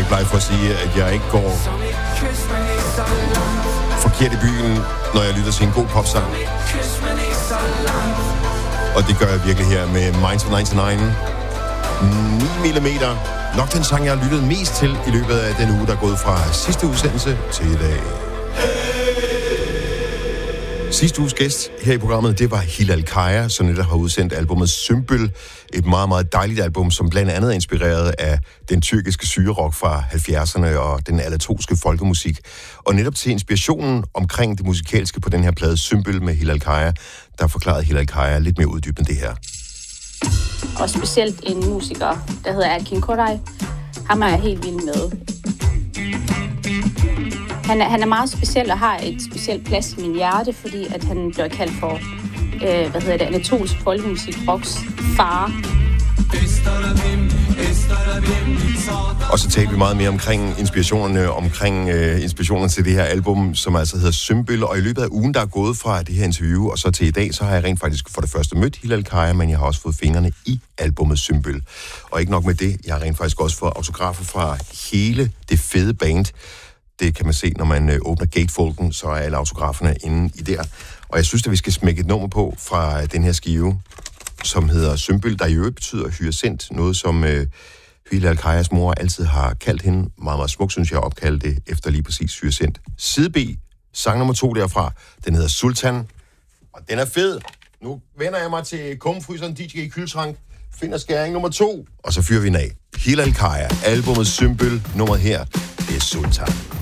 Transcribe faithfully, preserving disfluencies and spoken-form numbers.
jeg plejer for at sige, at jeg ikke går forkert i byen, når jeg lytter til en god popsang. Og det gør jeg virkelig her med Minds of nioghalvfems. ni millimeter. Nok den sang, jeg har lyttet mest til i løbet af den uge, der er gået fra sidste udsendelse til i dag. Sidste uges gæst her i programmet, det var Hilal Kaya, som netop har udsendt albumet Symbol. Et meget, meget dejligt album, som blandt andet er inspireret af den tyrkiske syrerock fra halvfjerdserne og den alatroske folkemusik. Og netop til inspirationen omkring det musikalske på den her plade Symbol med Hilal Kaya, der forklarede Hilal Kaya lidt mere uddybende det her. Og specielt en musiker, der hedder Erkin Koray. Ham er jeg helt vild med. Han er, han er meget speciel og har et specielt plads i min hjerte, fordi at han bliver kaldt for, øh, hvad hedder det, anatolsk folkemusik, rocks far. Og så talte vi meget mere omkring inspirationerne, omkring øh, inspirationerne til det her album, som altså hedder Symbol. Og i løbet af ugen, der er gået fra det her interview, og så til i dag, så har jeg rent faktisk for det første mødt Hilal Kaya, men jeg har også fået fingrene i albumet Symbol. Og ikke nok med det, jeg har rent faktisk også fået autografer fra hele det fede band. Det kan man se, når man øh, åbner gatefolden, så er alle autograferne inde i der. Og jeg synes, at vi skal smække et nummer på fra den her skive, som hedder Symbol, der i øvrigt betyder hyacint. Noget, som øh, Hilal Kayas mor altid har kaldt hende. Meget, meget smukt, synes jeg, at opkalde det efter lige præcis hyacint. Side B, sang nummer to derfra, den hedder Sultan. Og den er fed. Nu vender jeg mig til kumfryseren D J Køltrank, finder skæring nummer to, og så fyrer vi den af. Hilal Kaya, albumet Symbol, nummeret her, det er Sultan.